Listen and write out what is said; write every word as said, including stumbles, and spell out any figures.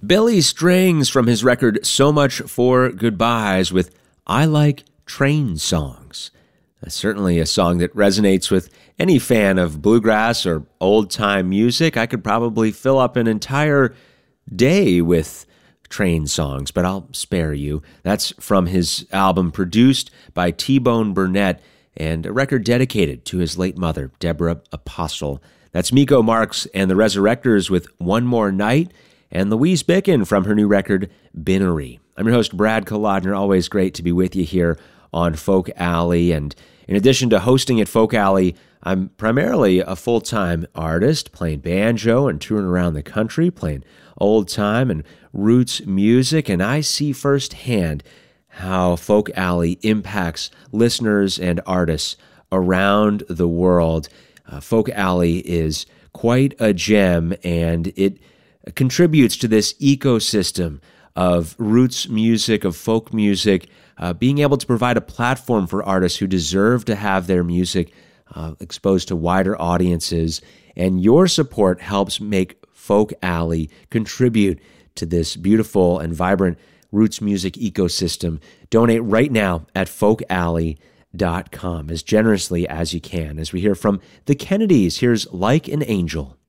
Billy Strings from his record So Much for Goodbyes with I Like Train Songs. That's certainly a song that resonates with any fan of bluegrass or old-time music. I could probably fill up an entire day with train songs, but I'll spare you. That's from his album produced by T-Bone Burnett and a record dedicated to his late mother, Deborah Apostle. That's Miko Marks and the Resurrectors with One More Night, and Louise Bicken from her new record, Binnery. I'm your host, Brad Kolodner. Always great to be with you here on Folk Alley. And in addition to hosting at Folk Alley, I'm primarily a full-time artist, playing banjo and touring around the country, playing old-time and roots music, and I see firsthand how Folk Alley impacts listeners and artists around the world. Uh, Folk Alley is quite a gem, and it contributes to this ecosystem of roots music, of folk music, uh, being able to provide a platform for artists who deserve to have their music uh, exposed to wider audiences. And your support helps make Folk Alley contribute to this beautiful and vibrant roots music ecosystem. Donate right now at folk alley dot com as generously as you can. As we hear from the Kennedys, here's Like an Angel.